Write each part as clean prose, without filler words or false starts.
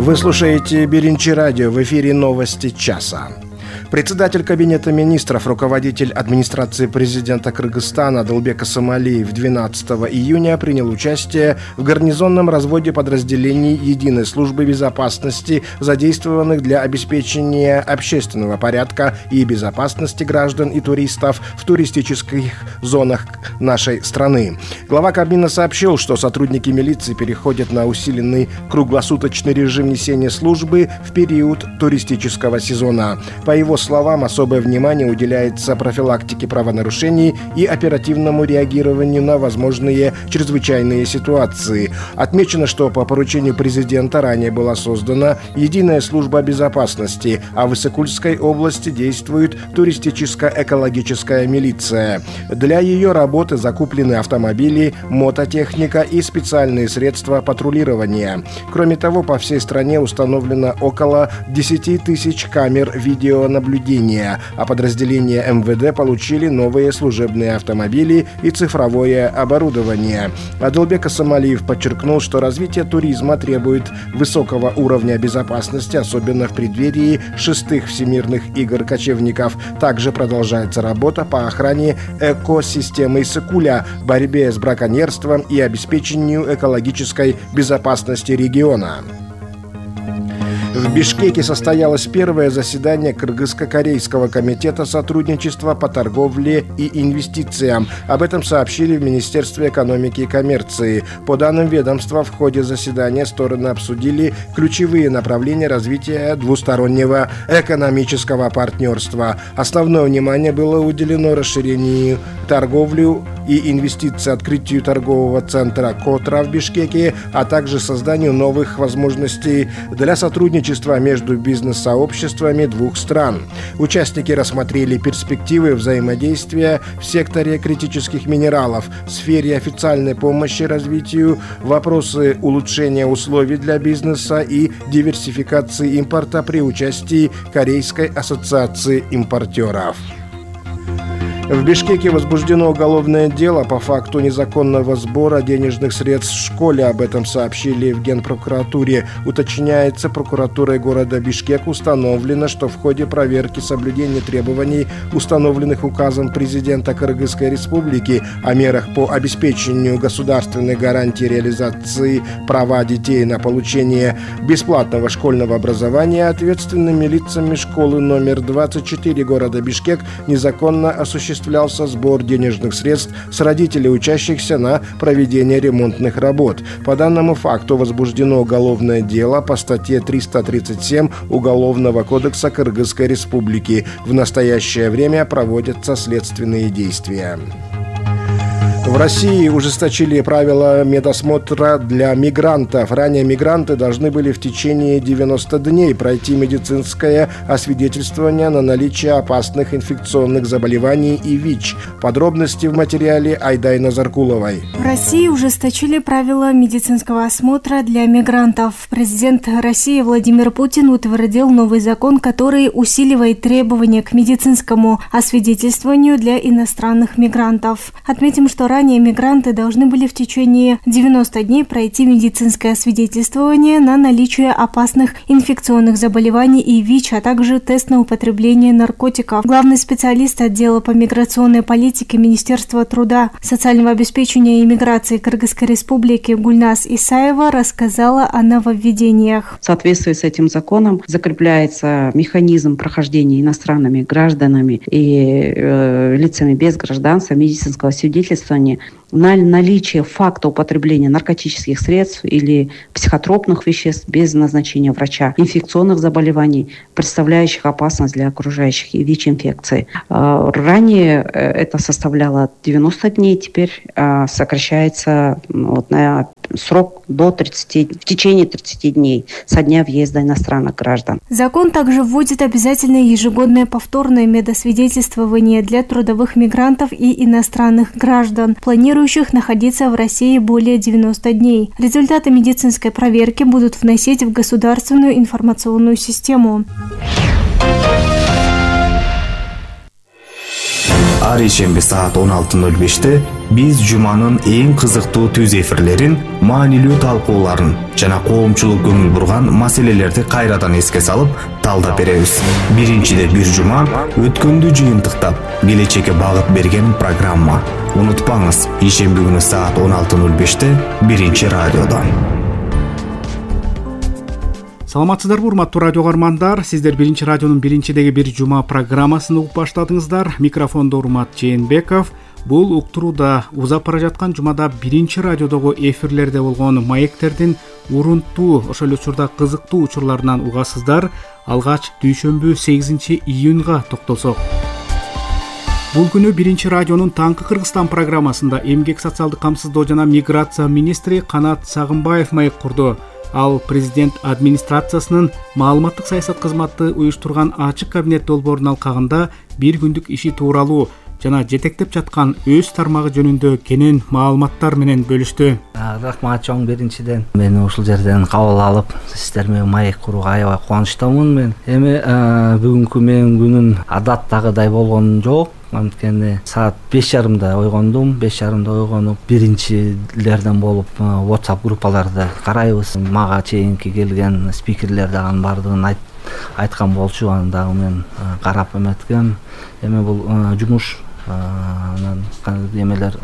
Вы слушаете Беринчи радио, в эфире новости часа. Председатель Кабинета министров, руководитель администрации президента Кыргызстана Дылбек Исамалиев 12 июня принял участие в гарнизонном разводе подразделений Единой службы безопасности, задействованных для обеспечения общественного порядка и безопасности граждан и туристов в туристических зонах нашей страны. Глава Кабмина сообщил, что сотрудники милиции переходят на усиленный круглосуточный режим несения службы в период туристического сезона. По его словам, особое внимание уделяется профилактике правонарушений и оперативному реагированию на возможные чрезвычайные ситуации. Отмечено, что по поручению президента ранее была создана Единая служба безопасности, а в Иссык-Кульской области действует туристическо-экологическая милиция. Для ее работы закуплены автомобили, мототехника и специальные средства патрулирования. Кроме того, по всей стране установлено около 10 тысяч камер видеонаблюдения, а подразделения МВД получили новые служебные автомобили и цифровое оборудование. Дылбек Исамалиев подчеркнул, что развитие туризма требует высокого уровня безопасности, особенно в преддверии 6-х Всемирных игр кочевников. Также продолжается работа по охране экосистемы Иссык-Куля, борьбе с браконьерством и обеспечению экологической безопасности региона. В Бишкеке состоялось первое заседание Кыргызско-корейского комитета сотрудничества по торговле и инвестициям. Об этом сообщили в Министерстве экономики и коммерции. По данным ведомства, в ходе заседания стороны обсудили ключевые направления развития двустороннего экономического партнерства. Основное внимание было уделено расширению торговли и инвестиций, открытию торгового центра «Котра» в Бишкеке, а также созданию новых возможностей для сотрудничества между бизнес-сообществами двух стран. Участники рассмотрели перспективы взаимодействия в секторе критических минералов, в сфере официальной помощи развитию, вопросы улучшения условий для бизнеса и диверсификации импорта при участии Корейской ассоциации импортеров. В Бишкеке возбуждено уголовное дело по факту незаконного сбора денежных средств в школе. Об этом сообщили в Генпрокуратуре. Уточняется, прокуратурой города Бишкек установлено, что в ходе проверки соблюдения требований, установленных указом президента Кыргызской республики о мерах по обеспечению государственной гарантии реализации права детей на получение бесплатного школьного образования, ответственными лицами школы номер 24 города Бишкек незаконно осуществлялся сбор денежных средств с родителей учащихся на проведение ремонтных работ. По данному факту возбуждено уголовное дело по статье 337 Уголовного кодекса Кыргызской республики. В настоящее время проводятся следственные действия. В России ужесточили правила медосмотра для мигрантов. Ранее мигранты должны были в течение 90 дней пройти медицинское освидетельствование на наличие опасных инфекционных заболеваний и ВИЧ. Подробности в материале Айдай Назаркуловой. В России ужесточили правила медицинского осмотра для мигрантов. Президент России Владимир Путин утвердил новый закон, который усиливает требования к медицинскому освидетельствованию для иностранных мигрантов. Отметим, что ранее мигранты должны были в течение 90 дней пройти медицинское освидетельствование на наличие опасных инфекционных заболеваний и ВИЧ, а также тест на употребление наркотиков. Главный специалист отдела по миграционной политике Министерства труда, социального обеспечения и миграции Кыргызской республики Гульнас Исаева рассказала о нововведениях. В соответствии с этим законом закрепляется механизм прохождения иностранными гражданами и лицами без гражданства медицинского освидетельствования на наличие факта употребления наркотических средств или психотропных веществ без назначения врача, инфекционных заболеваний, представляющих опасность для окружающих, и ВИЧ-инфекции. Ранее это составляло 90 дней, теперь сокращается на срок в течение 30 дней со дня въезда иностранных граждан. Закон также вводит обязательное ежегодное повторное медосвидетельствование для трудовых мигрантов и иностранных граждан, планирующих находиться в России более 90 дней. Результаты медицинской проверки будут вносить в государственную информационную систему. Ар ишемби саат 16:05 биз жуманын эң кызыктуу түз эфирлерин, маанилүү талкууларын жана коомчулук көңүл бурган маселелерди кайрадан эске салып талдап беребиз. Биринчиде бир жума өткөндү жыйынтыктап, келечекке багыт берген программа. Унутпаңыз, ишемби күнү саат 16:05 биринчи радиодон. Саламатсыздарбы, урматтуу радио каармандар? Сиздер биринчи радионун биринчидеги бир жума программасын угуп баштадыңыздар. Микрофондо Урмат Жээнбеков. Бул уктурууда узап бара жаткан жумада биринчи радиодогу эфирлерде болгон маектердин урунттуу, ошол эле учурда кызыктуу учурларынан угасыздар. Алгач дүйшөмбү 8-июнга токтолсок. Бул күнү биринчи радионун Таңкы Кыргызстан программасында эмгек социалдык камсыздоо жана миграция министри Канат Сагынбаев маек курду. Ал президент администрациясынын маалыматтык саясат кызматы уюштурган ачык кабинет долбоорунун алкагында бир күндүк иши тууралуу жана жетектеп жаткан өз тармагы жөнүндө кенен маалыматтар менен бөлүштү. Рахмат чоң, биринчиден мени ушул жерден кабыл алып, сиздер менен маек курууга аябай кубанычтамын мен. Эми бүгүнкү менин күнүм адаттагыдай болгон жок. Анткени саат 5:30 ойгондум. 5:30 ойгонуп, биринчилерден болуп WhatsApp группаларды карайбыз. Мага чейинки келген спикерлер дагы баардыгын айткан болчу. Аны дагы мен карап эметкем. Эми бул жумуш анан эмелер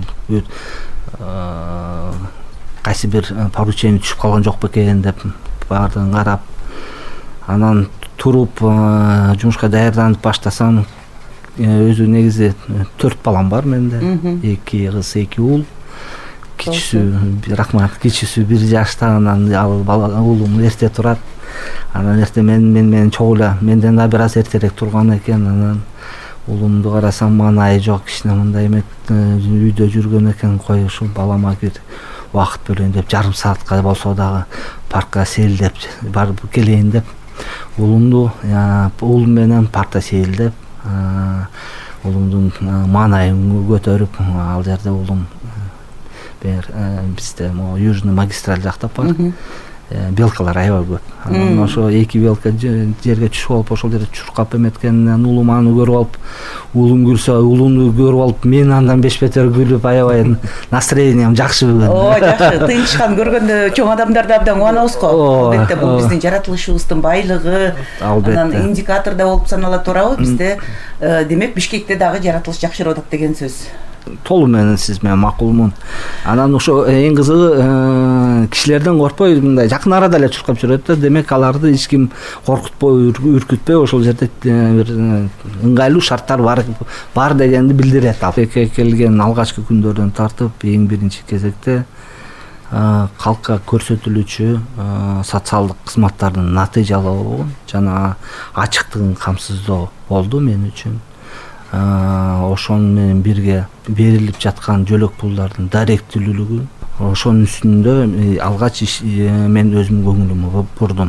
кайсы бир поручение түшүп калган жок бекен деп баардыгын карап, анан туруп жумушка даярданып баштасам, өзү негизи 4 балам бар менде. 2 кыз, 2 уул. Кичүүсү, рахмат, кичүүсү 1 жашта, анан уулум эрте турат. Анан эрте мен чогуу эле, менден да бир аз эртерээк турган экен. Анан уулумду карасам, маанайы жок, кичине мындай эмет үйдө жүргөн экен. Кой ушул балама бир убакыт бөлөйүн деп, жарым саатка болсо дагы паркка сейилдеп барып келейин деп, уулум менен паркта сейилдеп, уулумдун маанайын көтөрүп, ал жерде уулум бизде южный магистраль жакта бар. Белкалар аябай көп. Анан ошо 2 белка жерге түшүп алып, ошол жерде чуркап эметкенинен уулум аны көрүп алып, уулум күлсө, уулумду көрүп алып, мен андан беш-бетер күлүп, аябай настроением жакшы бүгүн. Жакшы. Тынчкан көргөндө чоң адамдар да абдан кубанабыз го. Албетте, бул биздин жаратылышыбыздын байлыгы, анан индикатор да болуп санала турабы бизде. Демек, Бишкекте дагы жаратылыш жакшырап атат деген сөз. Толу менен сиз менен макулмун. Анан ошо эң кызыгы, кишилерден коркпой, мындай жакын арада эле чуркап жүрөт да. Демек, аларды эч ким коркутпой, үркүтпөй, ошол жерде бир ыңгайлуу шарттар бар дегенди билдирет. Келген алгачкы күндөрдөн тартып, эң биринчи кезекте калкка көрсөтүлүүчү социалдык кызматтардын натыйжалуу жана ачыктыгын камсыздоо болду мен үчүн. Ошону менен бирге берилип жаткан жөлөк пулдардын даректүүлүгү, ошонун үстүндө алгач мен өзүмдүн көңүлүмү бурдум.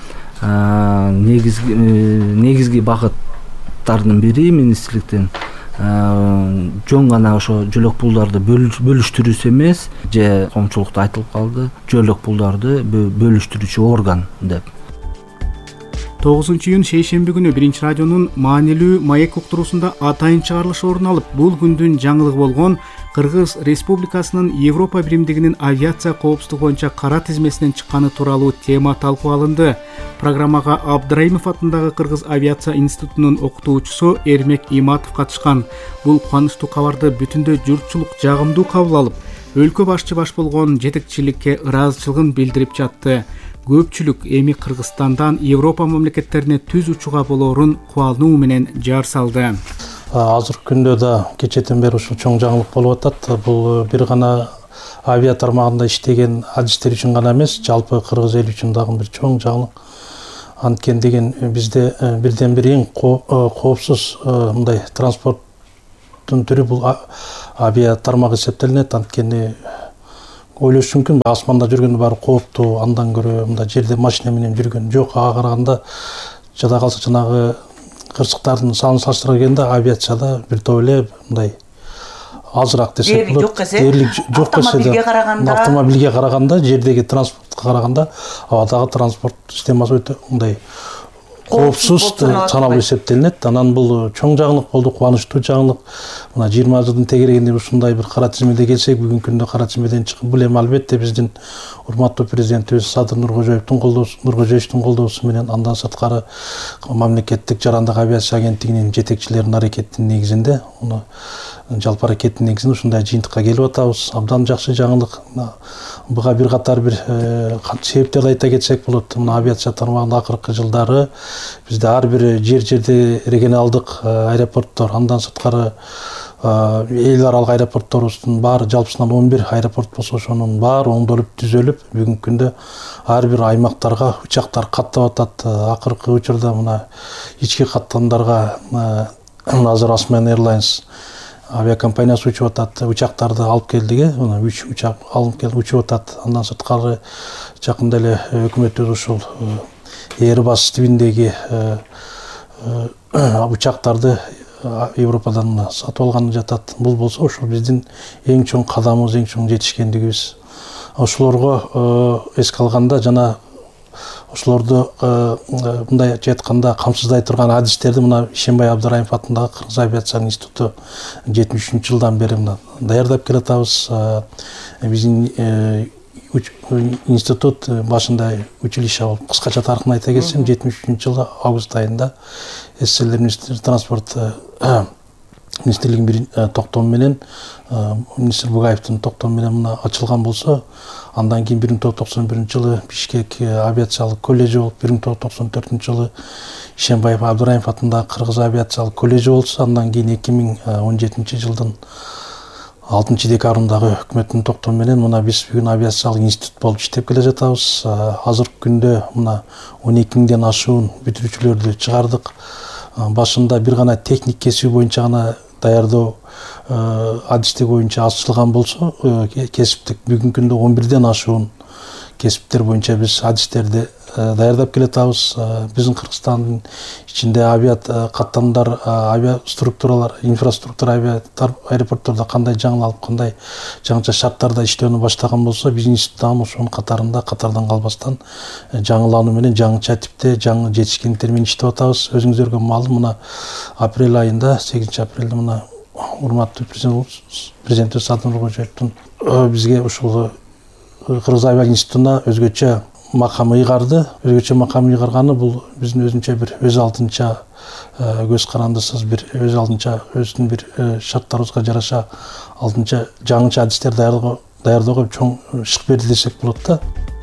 Негизги багыттардын бири министрликтен жөн гана ошо жөлөк пулдарды бөлүштүрүүсү эмес, же коомчулукта айтылып калды, жөлөк пулдарды бөлүштүрүүчү орган деп. 9-июнь шейшемби күнү биринчи радионун маанилүү маек уктуруусунда атайын чыгарылыш орун алып, бул күндүн жаңылыгы болгон Кыргыз Республикасынын Европа биримдигинин авиация коопсуздугу боюнча кара тизмесинен чыкканы тууралуу тема талкуу алынды. Программага Абдраимов атындагы Кыргыз авиация институтунун окутуучусу Эрмек Иматов катышкан. Бул кубанычтуу кабарды бүтүндөй журтчулук жагымдуу кабыл алып, өлкө башчы баш болгон жетекчиликке ыраазычылыгын билдирип жатты. Көпчүлүк эми Кыргызстандан Европа мамлекеттерине түз учууга болоорун кубануу менен жар салды. Азыркы күндө да кечеден бери ушул чоң жаңылык болуп атат. Бул бир гана авиа тармагында иштеген адистер үчүн гана эмес, жалпы кыргыз эли үчүн дагы бир чоң жаңылык. Анткени деген бизде бирден бир эң коопсуз мындай транспорттун түрү бул авиа тармак эсептелинет. Анткени ойлош мүмкүн, асманда жүргөндө баары кооптуу, андан көрө мындай жерде машина менен жүргөн жок. Ага караганда жада калса жанагы кырсыктардын санын салыштыра келгенде авиацияда бир топ эле мындай азыраак десек болот. Автомобилге караганда, жердеги транспортко караганда, абадагы транспорт системасы өтө мындай коопсуз саналып эсептелинет. Анан бул чоң жаңылык болду, кубанычтуу жаңылык. Мына 20 жылдын тегерегинде ушундай бир кара тизмеде келсек, бүгүнкү күндө кара тизмеден чыгып, бул эми албетте биздин урматтуу президентибиз Садыр Нуркожоевдун колдоосу менен, андан сырткары мамлекеттик жарандык авиация агенттигинин жетекчилеринин аракетинин негизинде, жалпы аракеттин негизинде ушундай жыйынтыкка келип атабыз. Абдан жакшы жаңылык. Буга бир катар бир себептерди айта кетсек болот. Мына авиация тармагында акыркы жылдары бизде ар бир жерде регионалдык аэропорттор, андан сырткары эл аралык аэропортторубуздун баары, жалпысынан 11 аэропорт болсо, ошонун баары оңдолуп түзөлүп, бүгүнкү күндө ар бир аймактарга учактар каттап атат. Акыркы учурда мына ички каттамдарга азыр Osman Airlines авиакомпаниясы учуп атат, учактарды алып келдик, 3 учак алып келип учуп атат. Андан сырткары жакында эле өкмөтүбүз ушул Airbus тибиндеги учактарды Европадан сатып алганы жатат. Бул болсо ошол биздин эң чоң кадамыбыз, эң чоң жетишкендигибиз. Ошолорго эске алганда жана ошолорду мындай айтканда камсыздай турган адистерди мына Ишенбай Абдыраимов атындагы Кыргыз авиация институту 73-жылдан бери мына даярдап келатабыз. Биздин институт башында училище болуп, кыскача тарыхын айта кетсем, 73-жылы август айында СССР транспорт министрлигинин токтому менен, министр Бугаевдин токтому менен мына ачылган болсо, андан кийин 1991-жылы Бишкек авиациялык колледжи болуп, 1994-жылы Ишенбаев Абдыраимов атындагы Кыргыз авиациялык колледжи болсо, андан кийин 2017-жылдын 6-декабрындагы өкмөттүн токтому менен мына биз бүгүн авиациялык институт болуп иштеп келе жатабыз. Азыркы күндө мына 12 ашуун бүтүрүүчүлөрдү чыгардык. Башында бир гана техник кесиби боюнча гана даярдоо адистик боюнча ачылган болсо, кесиптик бүгүнкү күндө 11 ашуун кесиптер боюнча биз адистерди даярдап келатабыз. Биздин Кыргызстандын ичинде каттамдар, авиаструктуралар, инфраструктура аэропорттордо кандай жаңылып, кандай жаңыча шарттарда иштөөнү баштаган болсо, биздин институттан ошонун катардан калбастан жаңылануу менен жаңыча типте жаңы жетишкендер менен иштеп атабыз. Өзүңүздөргө маалым, мына апрель айында, 8-апрелде мына урматтуу президентибиз Садыр Нуркожоевдун бизге ушул Кыргыз авиация институтуна өзгөчө макам ыйгарды. Өзгөчө макам ыйгарганы бул биздин өзүнчө бир өз алдынча көз карандысыз бир өз алдынча өзүнүн бир шарттарыбызга жараша алдынча жаңыча адистер даярдоого чоң шык берди десек болот да.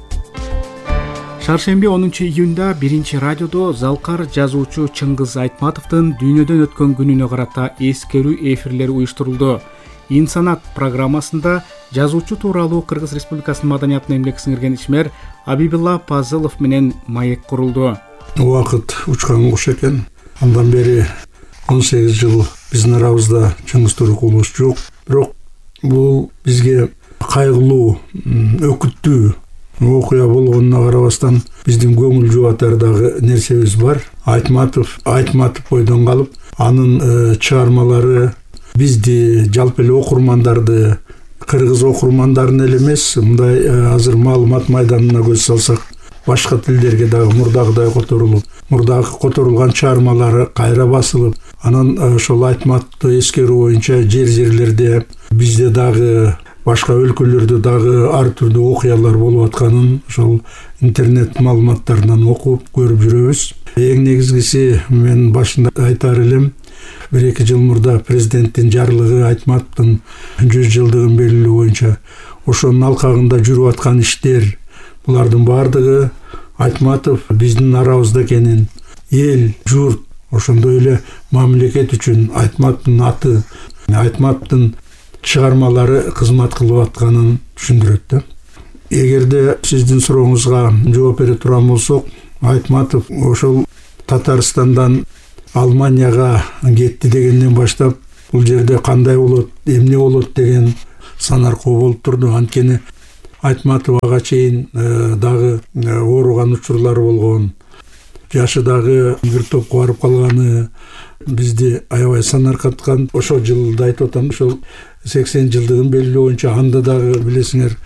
Шаршемби 10-июнда 1-радиодо залкар жазуучу Чыңгыз Айтматовдун дүйнөдөн өткөн күнүнө карата эскерүү эфирлери уюштурулду. Инсанат программасында жазуучу тууралуу Кыргыз Республикасынын маданиятына эмгек сиңирген ишмер Абибилла Пазылов менен маек курулду. Убакыт учкан кош экен. Андан бери 18 жыл биздин арабызда Чыңгыз Турукулович жок. Бирок бул бизге кайгылуу, өкүттүү окуя болгонуна карабастан биздин көңүл жубатар дагы нерсебиз бар. Айтматов бойдон калып, анын чыгармалары бизди, жалпы эле окурмандарды, кыргыз окурмандарын эле эмес, мындай азыр маалымат майданына көз салсак, башка тилдерге дагы мурдагыдай которулган чыгармалары кайра басылып, анан ошол Айтматовду эскерүү боюнча жерлерде бизде дагы башка өлкөлөрдө дагы ар түрдүү окуялар болуп атканын ошол интернет маалыматтарынан окуп көрүп жүрөбүз. Эң негизгиси мен башында айтар элем, 1-2 жыл мурда президенттин жарлыгы Айтматовдун 100 жылдыгын белгилөө боюнча ошонун алкагында жүрүп аткан иштер, булардын баардыгы Айтматов биздин арабызда экенин, эл, журт, ошондой эле мамлекет үчүн Айтматовдун аты, Айтматовдун чыгармалары кызмат кылып атканын түшүндүрөт да. Эгерде сиздин сурооңузга жооп бере турган болсок, Айтматов ошол Татарстандан Алманияга кетти дегенден баштап, бул жерде кандай болот, эмне болот деген санаркоо болуп турду. Анткени Айтматов ага чейин дагы ооруган учурлары болгон, жашы дагы бир топко барып калганы бизди аябай санаркаткан. Ошол жылда айтып атам, ошол 80 жылдыгын белгилөө боюнча анда дагы билесиңер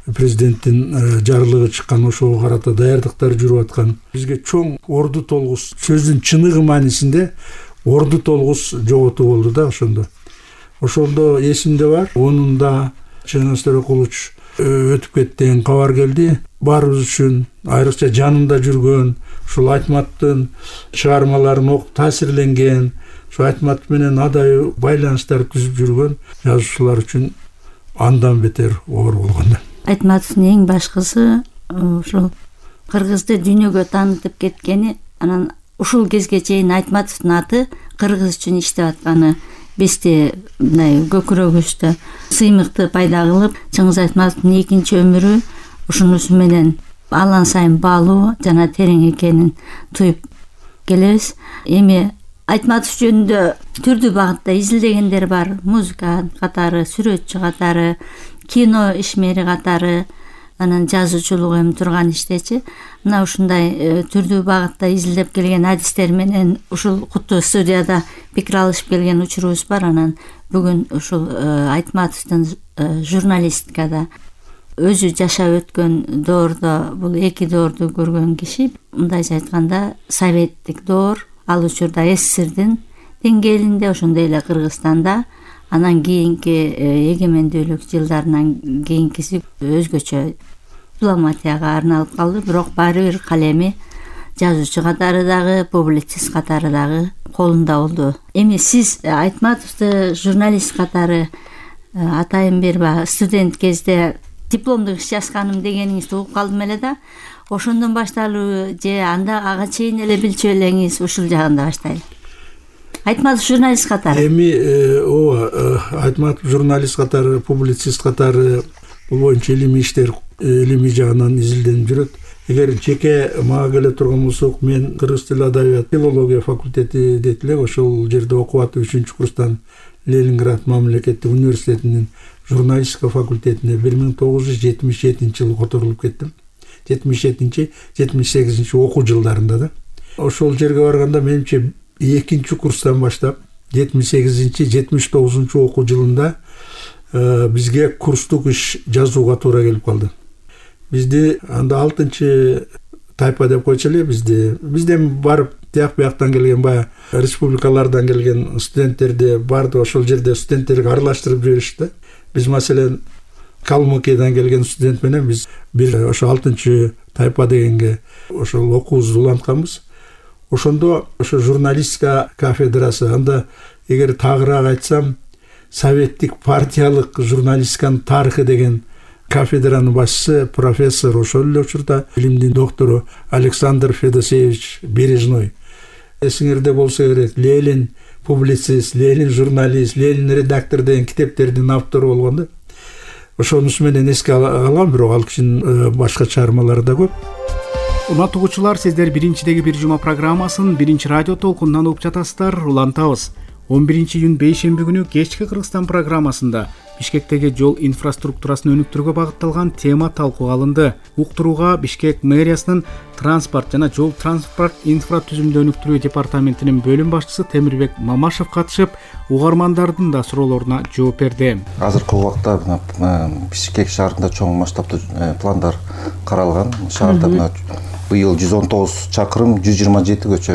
президенттин жарлыгы чыккан, ошого карата даярдыктар жүрүп аткан. Бизге чоң орду толгус, сөздүн чыныгы маанисинде орду толгус жоготуу болду да ошондо. Ошондо эсимде бар, онунда Жеңис Төреқулович өтүп кетти деген кабар келди. Баарыбыз үчүн, айрыкча жанында жүргөн, ушул Айтматтын чыгармаларын окуп таасирленген, ошо Айтмат менен адайы байланыштар түзүп жүргөн жазуучулар үчүн андан бетер оор болгон. Айтматовдун эң башкысы ушул кыргызды дүйнөгө таанытып кеткени, анан ушул кезге чейин Айтматовдун аты кыргыз үчүн иштеп атканы бизде мындай көкүрөгүбүздө сыймыкты пайда кылып, Чыңгыз Айтматовдун экинчи өмүрү ушунусу менен алан сайын баалуу жана терең экенин туюп келебиз. Эми Айтматов жөнүндө түрдүү багытта изилдегендер бар. Музыка катары, сүрөтчү катары, кино ишмери катары, анан жазуучулук эми турган иштечи. Мына ушундай түрдүү багытта изилдеп келген адистер менен ушул куттуу студияда пикир алышып келген учурубуз бар. Анан бүгүн ушул Айтматовдун журналистикада өзү жашап өткөн доордо, бул эки доорду көргөн киши, мындайча айтканда советтик доор, ал учурда СССРдин деңгээлинде, ошондой эле Кыргызстанда, анан кийинки эгемендүүлүк жылдарынан кийинкиси өзгөчө дипломатияга арналып калды. Бирок баары бир калеми жазуучу катары дагы, публицист катары дагы колунда болду. Эми сиз Айтматовду журналист катары атайын берба студент кезде дипломдук иш жазганым дегениңизди угуп калдым эле да. Ошондон башталуу же анда ага чейин эле билчү элеңиз, ушул жагында баштайлы. Айтматов журналист катары. Эми Айтматов журналист катары, публицист катары бул боюнча илимий иштер, илимий жагынан изилденип жүрөт. Эгер жеке мага келе турган болсок, мен кыргыз тили адабият филология факультети дейт элек, ошол жерде окуп атып 3-чү курстан Ленинград мамлекеттик университетинин журналистика факультетине 1977-жылы которулуп кеттим. 77-78 окуу жылдарында да. Ошол жерге барганда менимче 2-чи курстан баштап 78-79 окуу жылында бизге курстук иш жазууга туура келип калды. Бизди анда 6-чы тайпа деп койчу эле, бизден барып тияк бияктан келген, баягы республикалардан келген студенттерди барды, ошол жерде студенттерге аралаштырып жиберишти. Биз маселен Калмыкиядан келген студент менен биз бир ошо 6-чы тайпа дегенге ошол окуубузду улантканбыз. Ошондо ошо журналистика кафедрасы, анда эгер тагыраак айтсам, советтик партиялык журналистиканын тарыхы деген кафедранын башчысы профессор, ошол эле учурда илимдин доктору Александр Федосеевич Бережной. Эсиңерде болсо керек, Ленин публицист, Ленин журналист, Ленин редактор деген китептердин автору болгон да. Ошонусу менен эске алам, бирок ал кишинин башка чыгармалары да көп. Урматтуучулар, сиздер биринчидеги бир жума программасын биринчи радио толкунунан угуп жатасыздар. Улантабыз. 11-июнь бейшемби күнү кечки Кыргызстан программасында Бишкектеги жол инфраструктурасын өнүктүрүүгө багытталган тема талкууга алынды. Уктурууга Бишкек мэриясынын транспорт жана жол транспорт инфратүзүмдү өнүктүрүү департаментинин бөлүм башчысы Темирбек Мамашев катышып, угармандардын да суроолоруна жооп берди. Азыркы убакта Бишкек шаарында чоң масштабтуу пландар каралган. Шаарда быйыл 119 чакырым, 127 көчө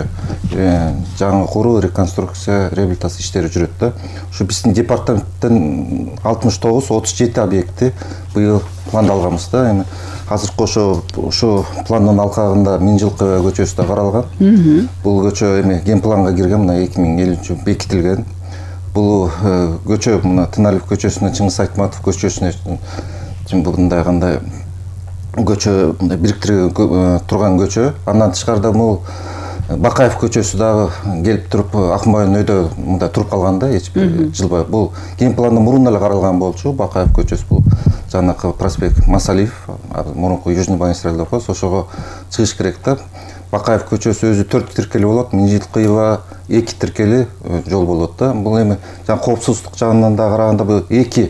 жаңы куруу, реконструкция, реабилитация иштери жүрөт да. Ушу биздин департаменттен 69-37 объекти быйыл пландалганбыз да. Эми азыркы ошо пландын алкагында Миңжылкы көчөсү да каралган. Бул көчө эми генпланга кирген, мына 2050 бекитилген. Бул көчө мына Тыналиев көчөсүнөн Чыңгыз Айтматов көчөсүнө мындай кандай көчө бириктирген турган көчө. Андан тышкарыда бул Бакаев көчөсү дагы келип туруп Акмайын өйдө мындай туруп калган да, эч бир жылбай. Бул генпландын мурун эле каралган болчу. Бакаев көчөсү бул жанакы проспект Масалиев, мурунку Южный магистраль деп коебуз, ошого чыгыш керек да. Бакаев көчөсү өзү 4 тиркели болот, Миңжылкыева 2 тиркели жол болот да. Бул эми коопсуздук жагынан да караганда бул 2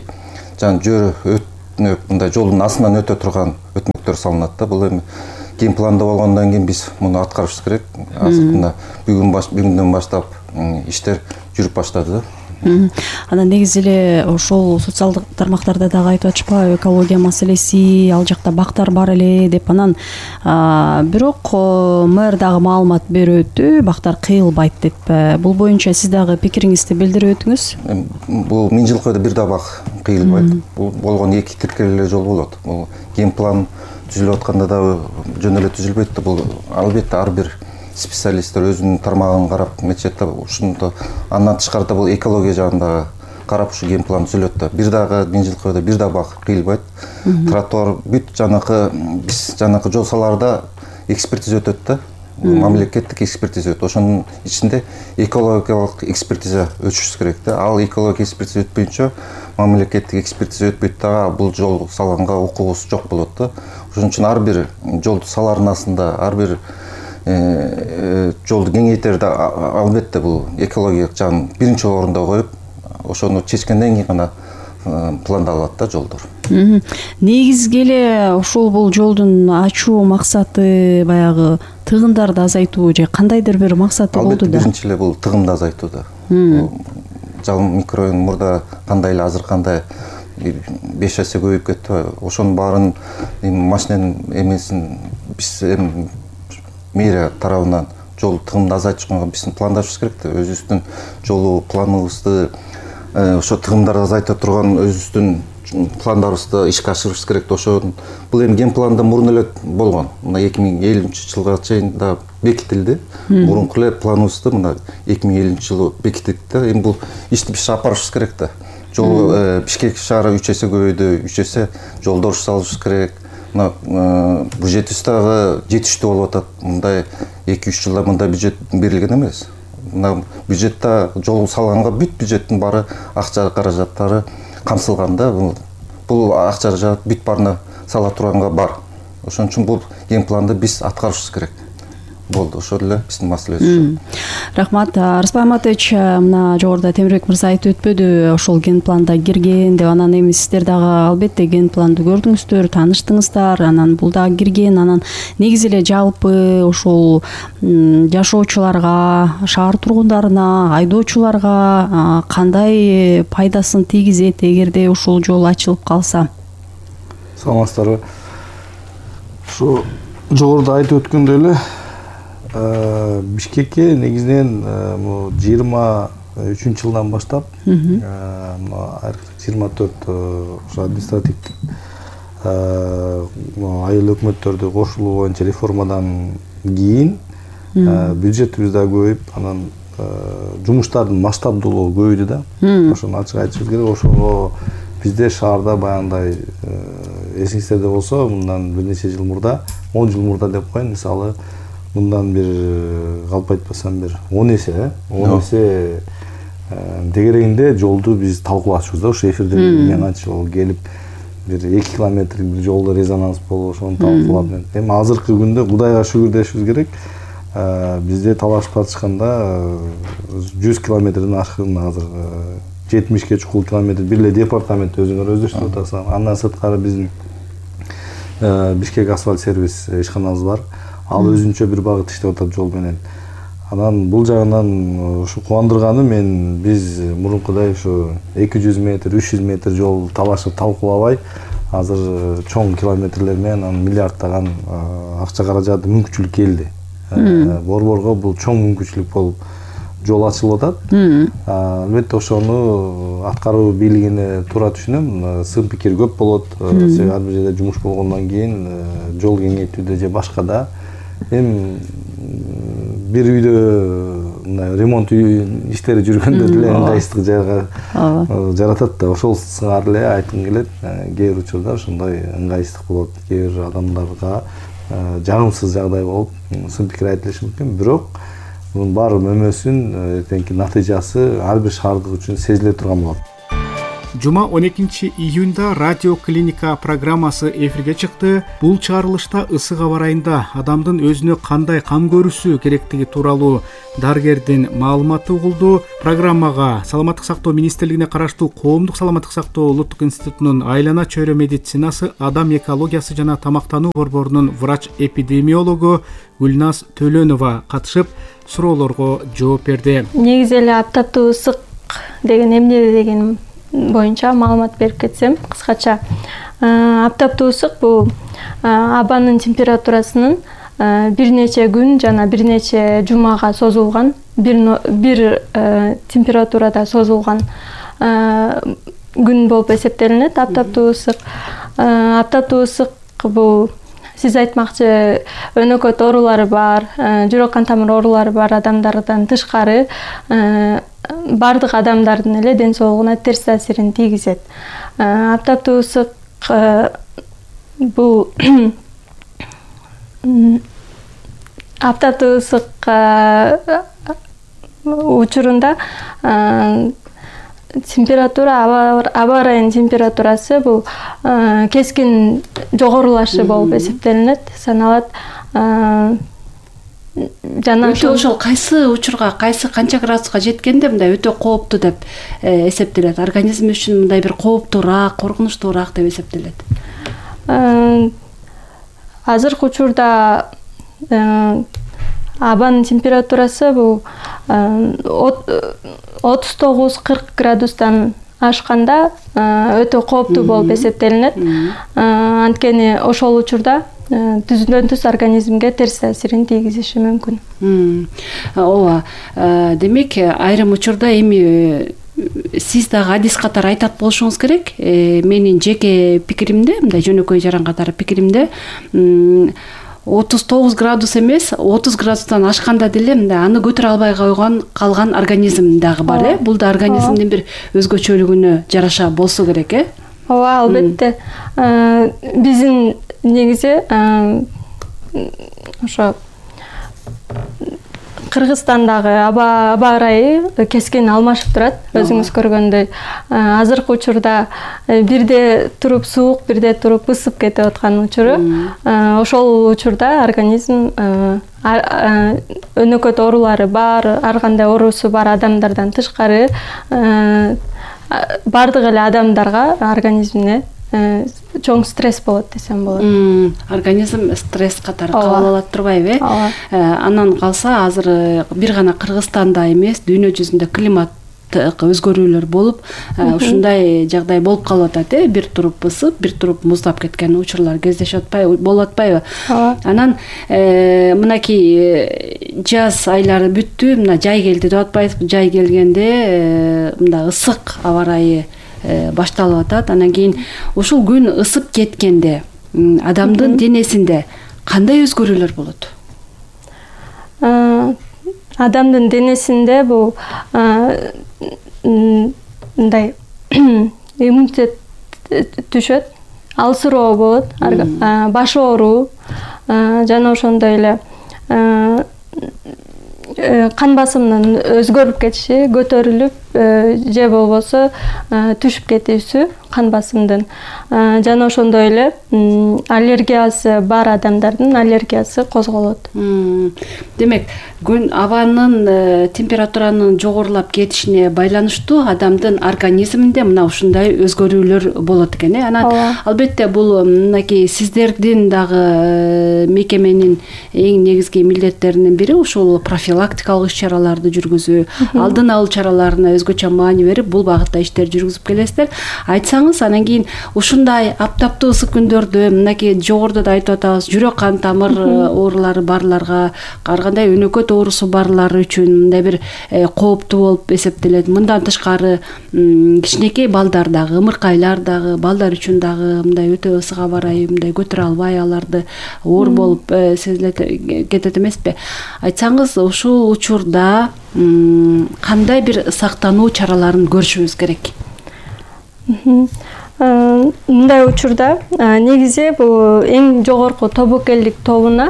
жөрө мындай жолдун астынан өтө турган өтмөктөр салынат да. Бул эми генпланда болгондон кийин биз муну аткарышыбыз керек. Азыр бүгүндөн баштап иштер жүрүп баштады да. Анан негизи эле ошол социалдык тармактарда дагы айтып атышпайбы, экология маселеси, ал жакта бактар бар эле деп. Анан бирок мэр дагы маалымат берип өттү, бактар кыйылбайт деп. Бул боюнча сиз дагы пикириңизди билдирип өтүңүз. Бул Миңжилкойдо бир да бак кыйылбайт. Бул болгон эки тиркелүү жол болот. Бул ген план түзүлүп атканда дагы жөн эле түзүлбөйт да. Бул албетте ар бир специалисттер өзүнүн тармагын карап мечетте ушунто андан тышкары бул экология жагында карап ушу ген план түзүлөт да. Бир дагы Миңжилкойдо бир да бак кыйылбайт. Тротуар бүт биз жанакы жол салаарда экспертиза өтөт да. Мамлекеттик экспертиза өтөт. Ошонун ичинде экологиялык экспертиза өтүшүбүз керек да. Ал экологиялык экспертиза өтпөйүнчө мамлекеттик экспертиза өтпөйт дагы, бул жол салганга укугубуз жок болот да. Ошон үчүн ар бир жолду салаардын астында ар бир жолду кеңейтерде албетте бул экологиялык жагын биринчи орунда коюп, ошону чечкенден кийин гана пландалат да жолдор. Негизги эле ушул бул жолдун ачуу максаты баягы тыгындарды азайтуу же кандайдыр бир максаты болду да? Биринчи эле бул тыгынды азайтуу да. Жалын микрорайон мурда кандай эле азыр кандай 5 эсе көбөйүп кетти. Ошонун баарын машиненин эмесин биз мэрия тарабынан жол тыгымды азайтышка биздин пландашыбыз керек да. Өзүбүздүн жолу планыбызды ошо тыгымдарды азайта турган өзүбүздүн пландарыбызды ишке ашырышыбыз керек да. Ошо бул эми ген планда мурун эле болгон. Мына 2050-жылга чейин да бекитилди. Мурунку эле планыбызды мына 2050-жылы бекиттик да. Эми бул ишти биз апарышыбыз керек да. Жол Бишкек шаары 3 эсе көбөйдү, 3 эсе жолдор салышыбыз керек. Мына бюджетибиз дагы жетиштүү болуп атат. Мындай 2-3 жылда мындай бюджет берилген эмес. Мына бюджетте жол салганга бүт бюджеттин баары акча каражаттары камсылган да. Бул акча каражат бүт баарына сала турганга бар. Ошон үчүн бул ген планды биз аткарышыбыз керек. Болду, ошол эле биздин маселебиз. Рахмат, Арыспай Аматович, мына жогоруда Темирбек мырза айтып өтпөдү, ошол ген планда кирген деп. Анан эми сиздер дагы албетте ген планды көрдүңүздөр, тааныштыңыздар, анан бул дагы кирген. Анан негизи эле жалпы ошол жашоочуларга, шаар тургундарына, айдоочуларга кандай пайдасын тийгизет эгерде ушул жол ачылып калса? Саламатсыздарбы. Ушу жогоруда айтып өткөндөй эле Бишкекке негизинен 23-жылдан баштап 24 ошо административдик айыл өкмөттөрдү кошулуу боюнча реформадан кийин бюджетибиз да көбөйүп, анан жумуштардын масштабдуулугу көбөйдү да. Ошону ачык айтышыбыз керек. Ошого бизде шаарда баягындай эсиңиздерде болсо, мындан бир нече жыл мурда, 10 жыл мурда деп коеюн, мисалы мындан бир калп айтпасам бир 10 эсе дегерегинде жолду биз талкуулашыбыз да. Ушу эфирде мен анча келип бир 2 километр бир жолдо резонанс болуп ошону талкуулап. Эми азыркы күндө Кудайга шүгүр дешибиз керек. Бизде талашып атышканда 100 километрден ашкын азыр 70ке чукул километр бир эле департамент өзүңөр өздөштүрүп атасыңар. Андан сырткары биздин Бишкек асфальт сервис ишканабыз бар. Ал өзүнчө бир багыт иштеп атат жол менен. Анан бул жагынан ушу кубандырганы, мен биз мурункудай ушу 200 метр, 300 метр жол талашып талкуулабай, азыр чоң километрлер менен анан миллиарддаган акча каражаты мүмкүнчүлүк келди. Борборго бул чоң мүмкүнчүлүк болуп жол ачылып атат. Албетте ошону аткаруу бийлигине туура түшүнөм. Сын пикир көп болот. Себеби ар бир жерде жумуш болгондон кийин жол кеңейтүүдө же башкада эми бир үйдө ремонт иштери жүргөндө деле ыңгайсыздык жаратат да. Ошол сыңар эле айткым келет. Кээ бир учурда ошондой ыңгайсыздык болот. Кээ бир адамдарга жагымсыз жагдай болуп сын пикир айтылышы мүмкүн. Бирок bunun баары мөмөсүн эртеңки натыйжасы ар бир шаардык үчүн сезиле турган болот. Жума 12 июнда радио клиника программасы эфирге чыкты. Бул чыгарылышта ысык аба ырайында адамдын өзүнө кандай кам көрүүсү керектиги тууралуу дарыгердин маалыматы угулду. Программага Саламаттык сактоо министрлигине караштуу Коомдук саламаттык сактоо улуттук институтунун айлана чөйрө медицинасы, адам экологиясы жана тамактануу борборунун врач-эпидемиологу Гүлназ Төлөнова катышып, суроолорго жооп берди. Негизи эле аптаптуу ысык деген эмне деген боюнча маалымат берип кетсем кыскача. Аптаптуу ысык бул абанын температурасынын бир нече күн жана бир нече жумага созулган, бир температурада созулган күн болуп эсептелинет аптаптуу ысык. Аптаптуу ысык бул сиз айтмакчы өнөкөт оорулары бар, жүрөк кан тамыр оорулары бар адамдардан тышкары бардык адамдардын эле ден соолугуна терс таасирин тийгизет. Аптаптуу ысык бул аптаптуу ысык учурунда температура, аба ырайынын температурасы бул кескин жогорулашы болуп эсептелинет, саналат. Жана ошол кайсы учурга, кайсы канча градуска жеткенде мындай өтө кооптуу деп эсептелет. Организм үчүн мындай бир кооптуураак, коркунучтуураак деп эсептелет. Азыркы учурда абанын температурасы бул 39-40 градустан ашканда өтө кооптуу болуп эсептелинет. Анткени ошол учурда түздөн түз организмге терс таасирин тийгизиши мүмкүн. Ооба. Демек, айрым учурда эми сиз дагы адис катары айтат болушуңуз керек. Менин жеке пикиримде, мындай жөнөкөй жаран катары пикиримде, 39 градус эмес, 30 градустан ашканда деле мындай аны көтөрө албай калган организм дагы бар, Бул да организмдин бир өзгөчөлүгүнө жараша болсо керек, Ооба, албетте. Биздин негизи ошо Кыргызстандагы аба ырайы кескин алмашып турат, өзүңүз көргөндөй. Азыркы учурда бирде туруп суук, бирде туруп ысып кетип аткан учуру. Ошол учурда организм өнөкөт оорулары бар, ар кандай оорусу бар адамдардан тышкары бардык эле адамдарга организмине чоң стресс болот десем болот. Организм стресс катары кабыл алат турбайбы? Анан калса азыр бир гана Кыргызстанда эмес, дүйнө жүзүндө климат өзгөрүүлөр болуп, ушундай жагдай болуп калып атат, бир туруп ысып, бир туруп муздап кеткен учурлар кездешип болуп атпайбы? Анан мынакей жаз айлары бүттү, мына жай келди деп атпайбызбы? Жай келгенде мында ысык аба ырайы башталып атат. Анан кийин ушул күн ысып кеткенде адамдын денесинде кандай өзгөрүүлөр болот? Адамдын денесинде бул мындай иммунитет түшөт, алсыроо болот, баш ооруу жана ошондой эле кан басымынын өзгөрүп кетиши, көтөрүлүп же болбосо түшүп кетүүсү кан басымдын. Жана ошондой эле аллергиясы бар адамдардын аллергиясы козголот. Демек, күн абанын температуранын жогорулап кетишине байланыштуу адамдын организминде мына ушундай өзгөрүүлөр болот экен. Анан албетте бул мынакей сиздердин дагы мекеменин эң негизги милдеттеринин бири ушул профилактикалык иш-чараларды жүргүзүү, алдын алуу чараларына өзгөчө маани берип, бул багытта иштер жүргүзүп келесиздер. Айтсаңыз, анан кийин ушундай аптаптуу ысык күндөрдө мынакей жогоруда да айтып атабыз, жүрөк кан тамыр оорулары барларга, ар кандай өнөкөт оорусу барлар үчүн мындай бир кооптуу болуп эсептелет. Мындан тышкары кичинекей балдар дагы, ымыркайлар дагы, балдар үчүн дагы мындай өтө ысык аба ырайы мындай көтөрө албай аларды оор болуп сезилет кетет эмеспи? Айтсаңыз, ушул учурда кандай бир сактануу чараларын көрүшүбүз керек? Мындай учурда негизи бул эң жогорку тобокелдик тобуна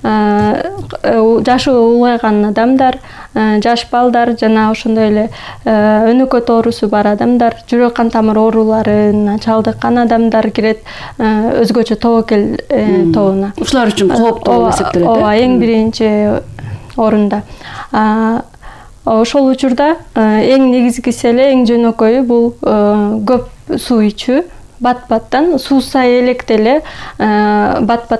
жашы улгайган адамдар, жаш балдар жана ошондой эле өнөкөт оорусу бар адамдар, жүрөк кан тамыр ооруларына чалдыккан адамдар кирет өзгөчө тобокел тобуна. Ушулар үчүн кооптуу болуп эсептелет. Ооба, эң биринчи орунда. Ошол учурда эң негизгиси эле, эң жөнөкөйү бул көп суу ичүү, бат-баттан суу сай электе эле бат-бат